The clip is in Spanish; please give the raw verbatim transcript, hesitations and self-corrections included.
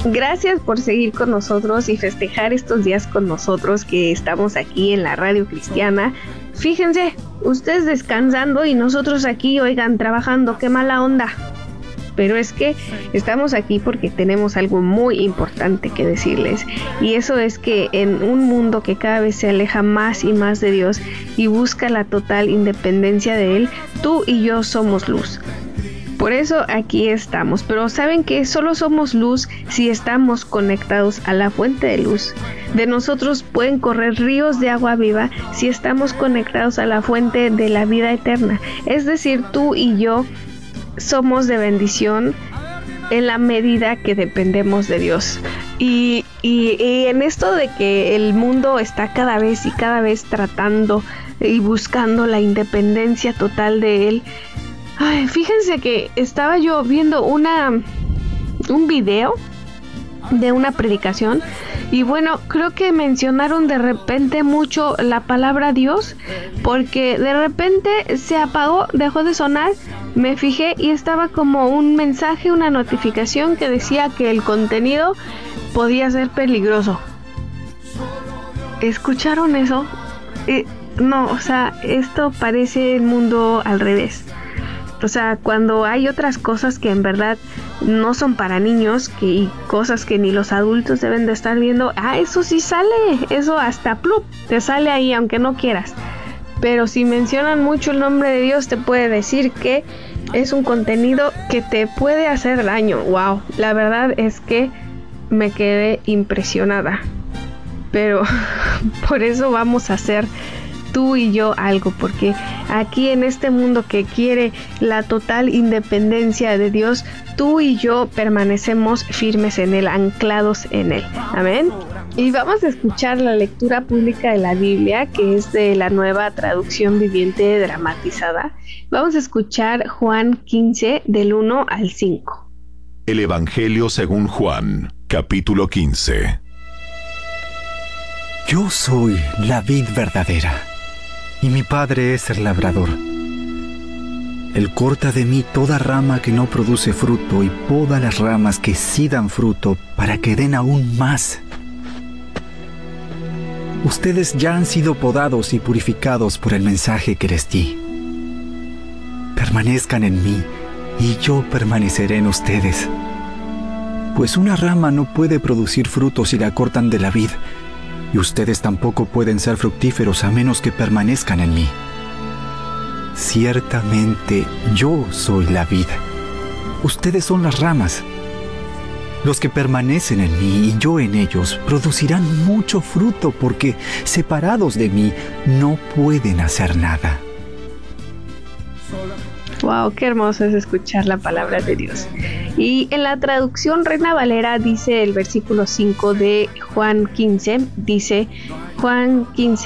Gracias por seguir con nosotros y festejar estos días con nosotros que estamos aquí en la Radio Cristiana. Fíjense, ustedes descansando y nosotros aquí, oigan, trabajando, qué mala onda. Pero es que estamos aquí porque tenemos algo muy importante que decirles. Y eso es que en un mundo que cada vez se aleja más y más de Dios y busca la total independencia de Él, tú y yo somos luz. Por eso aquí estamos. Pero ¿saben qué? Solo somos luz si estamos conectados a la fuente de luz. De nosotros pueden correr ríos de agua viva si estamos conectados a la fuente de la vida eterna. Es decir, tú y yo somos de bendición en la medida que dependemos de Dios. Y, y, y en esto de que el mundo está cada vez y cada vez tratando y buscando la independencia total de Él. Ay, fíjense que estaba yo viendo una un video de una predicación y bueno, creo que mencionaron de repente mucho la palabra Dios, porque de repente se apagó, dejó de sonar, me fijé y estaba como un mensaje, una notificación que decía que el contenido podía ser peligroso. ¿Escucharon eso? Eh, no, o sea, esto parece el mundo al revés. O sea, cuando hay otras cosas que en verdad no son para niños, que y cosas que ni los adultos deben de estar viendo, ah, eso sí sale, eso hasta plup, te sale ahí aunque no quieras. Pero si mencionan mucho el nombre de Dios, te puede decir que es un contenido que te puede hacer daño. Wow, la verdad es que me quedé impresionada. Pero por eso vamos a hacer tú y yo algo, porque aquí en este mundo que quiere la total independencia de Dios, tú y yo permanecemos firmes en Él, anclados en Él. Amén. Y vamos a escuchar la lectura pública de la Biblia, que es de la Nueva Traducción Viviente Dramatizada. Vamos a escuchar Juan quince, del uno al cinco. El Evangelio según Juan, capítulo quince. Yo soy la vid verdadera, y mi Padre es el labrador. Él corta de mí toda rama que no produce fruto y poda las ramas que sí dan fruto para que den aún más. Ustedes ya han sido podados y purificados por el mensaje que les di. Permanezcan en mí y yo permaneceré en ustedes. Pues una rama no puede producir frutos si la cortan de la vid, y ustedes tampoco pueden ser fructíferos a menos que permanezcan en mí. Ciertamente yo soy la vid. Ustedes son las ramas. Los que permanecen en mí y yo en ellos producirán mucho fruto, porque separados de mí no pueden hacer nada. Wow, qué hermoso es escuchar la palabra de Dios. Y en la traducción Reina Valera dice el versículo cinco de Juan quince, dice Juan quince,